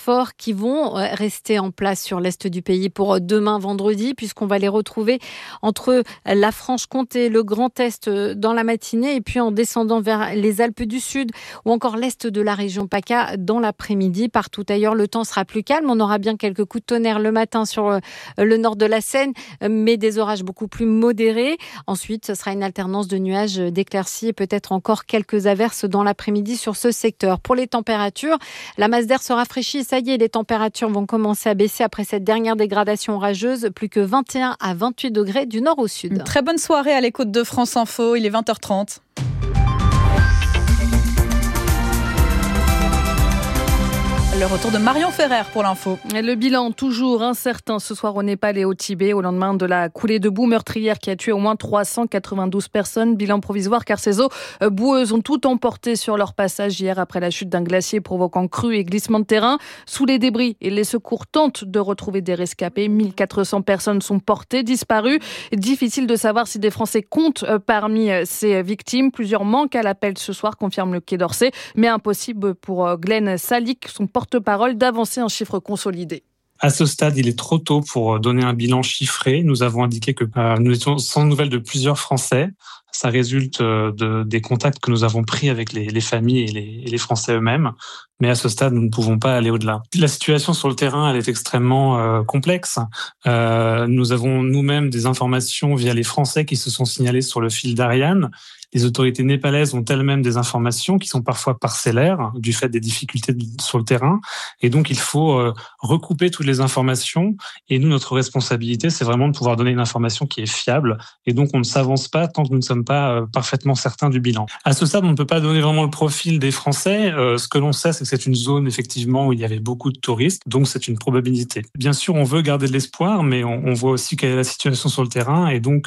forts qui vont rester en place sur l'est du pays pour demain vendredi, puisqu'on va les retrouver entre la Franche-Comté, le Grand Est dans la matinée et puis en descendant vers les Alpes du Sud ou encore l'est de la région PACA dans l'après-midi. Partout ailleurs, le temps sera plus calme. On aura bien quelques coups de tonnerre le matin sur le nord de la Seine, mais des orages beaucoup plus modérés. Ensuite, ce sera une alternance de nuages, d'éclaircies et peut-être encore quelques averses dans l'après-midi sur ce secteur. Pour les températures, la masse d'air se rafraîchit. Ça y est, les températures vont commencer à baisser après cette dernière dégradation orageuse. Plus que 21 à 28 degrés du nord au sud. Une très bonne soirée à l'écoute de France Info. Il est 20h30. Le retour de Marion Ferrer pour l'info. Le bilan toujours incertain ce soir au Népal et au Tibet au lendemain de la coulée de boue meurtrière qui a tué au moins 392 personnes. Bilan provisoire car ces eaux boueuses ont tout emporté sur leur passage hier après la chute d'un glacier provoquant crues et glissements de terrain. Sous les débris, et les secours tentent de retrouver des rescapés. 1400 personnes sont portées, disparues. Difficile de savoir si des Français comptent parmi ces victimes. Plusieurs manquent à l'appel ce soir, confirme le Quai d'Orsay. Mais impossible pour Glenn Salick, son porte-parole, d'avancer un chiffre consolidé. À ce stade, il est trop tôt pour donner un bilan chiffré. Nous avons indiqué que nous étions sans nouvelles de plusieurs Français. Ça résulte des contacts que nous avons pris avec les familles et les Français eux-mêmes. Mais à ce stade, nous ne pouvons pas aller au-delà. La situation sur le terrain, elle est extrêmement complexe. Nous avons nous-mêmes des informations via les Français qui se sont signalés sur le fil d'Ariane. Les autorités népalaises ont elles-mêmes des informations qui sont parfois parcellaires du fait des difficultés sur le terrain. Et donc, il faut recouper toutes les informations. Et nous, notre responsabilité, c'est vraiment de pouvoir donner une information qui est fiable. Et donc, on ne s'avance pas tant que nous ne sommes pas parfaitement certains du bilan. À ce stade, on ne peut pas donner vraiment le profil des Français. Ce que l'on sait, c'est que c'est une zone, effectivement, où il y avait beaucoup de touristes. Donc, c'est une probabilité. Bien sûr, on veut garder de l'espoir, mais on voit aussi quelle est la situation sur le terrain. Et donc,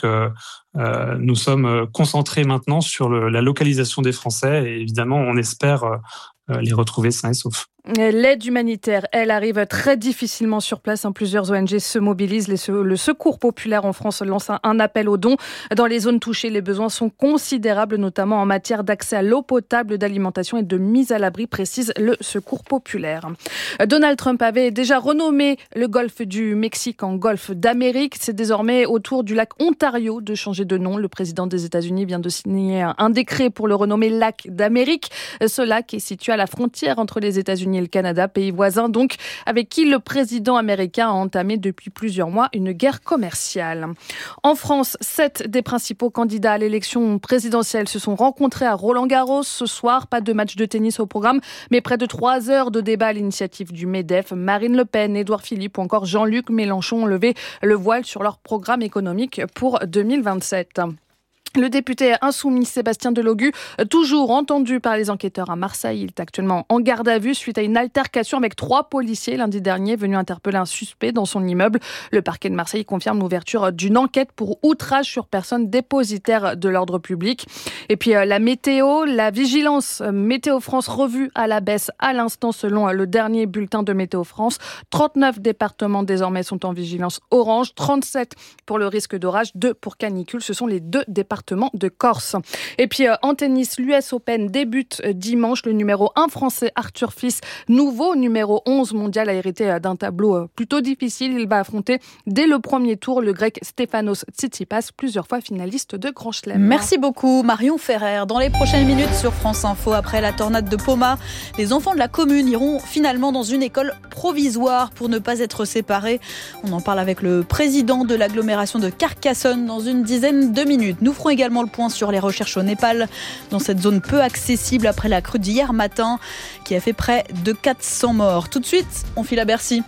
nous sommes concentrés maintenant sur la localisation des Français et évidemment, on espère les retrouver sains et saufs. L'aide humanitaire, elle arrive très difficilement sur place. Plusieurs ONG se mobilisent. Le Secours populaire en France lance un appel aux dons. Dans les zones touchées, les besoins sont considérables, notamment en matière d'accès à l'eau potable, d'alimentation et de mise à l'abri, précise le Secours populaire. Donald Trump avait déjà renommé le golfe du Mexique en golfe d'Amérique. C'est désormais au tour du lac Ontario de changer de nom. Le président des États-Unis vient de signer un décret pour le renommer lac d'Amérique. Ce lac est situé à la frontière entre les États-Unis et le Canada, pays voisin donc, avec qui le président américain a entamé depuis plusieurs mois une guerre commerciale. En France, 7 des principaux candidats à l'élection présidentielle se sont rencontrés à Roland-Garros ce soir. Pas de match de tennis au programme, mais près de 3 heures de débat à l'initiative du MEDEF. Marine Le Pen, Édouard Philippe ou encore Jean-Luc Mélenchon ont levé le voile sur leur programme économique pour 2027. Le député insoumis Sébastien Delogu, toujours entendu par les enquêteurs à Marseille, il est actuellement en garde à vue suite à une altercation avec 3 policiers lundi dernier venus interpeller un suspect dans son immeuble. Le parquet de Marseille confirme l'ouverture d'une enquête pour outrage sur personne dépositaire de l'ordre public. Et puis la météo, la vigilance Météo France revue à la baisse à l'instant selon le dernier bulletin de Météo France. 39 départements désormais sont en vigilance orange, 37 pour le risque d'orage, 2 pour canicule. Ce sont les 2 départements de Corse. Et puis en tennis, l'US Open débute dimanche. Le numéro 1 français Arthur Fils, nouveau numéro 11 mondial, a hérité d'un tableau plutôt difficile. Il va affronter dès le premier tour le grec Stefanos Tsitsipas, plusieurs fois finaliste de Grand Chelem. Merci beaucoup Marion Ferrer. Dans les prochaines minutes sur France Info, après la tornade de Poma, les enfants de la commune iront finalement dans une école provisoire pour ne pas être séparés. On en parle avec le président de l'agglomération de Carcassonne dans une dizaine de minutes. Nous ferons également le point sur les recherches au Népal, dans cette zone peu accessible après la crue d'hier matin, qui a fait près de 400 morts. Tout de suite, on file à Bercy.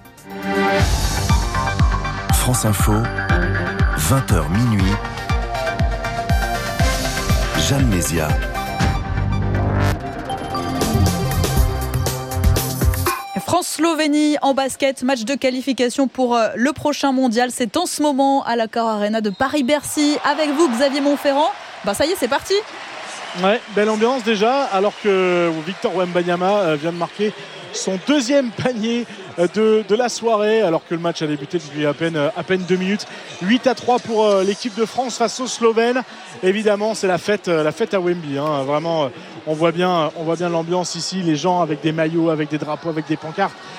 France Info, 20h minuit. Jeanne Mézia. France-Slovénie en basket, match de qualification pour le prochain mondial. C'est en ce moment à l'Accor Arena de Paris-Bercy. Avec vous, Xavier Montferrand. Ça y est, c'est parti. Ouais, belle ambiance déjà, alors que Victor Wembanyama vient de marquer son deuxième panier de la soirée, alors que le match a débuté depuis à peine 2 minutes. 8-3 pour l'équipe de France face aux Slovènes. Évidemment, c'est la fête à Wembley. Vraiment, on voit bien l'ambiance ici, les gens avec des maillots, avec des drapeaux, avec des pancartes.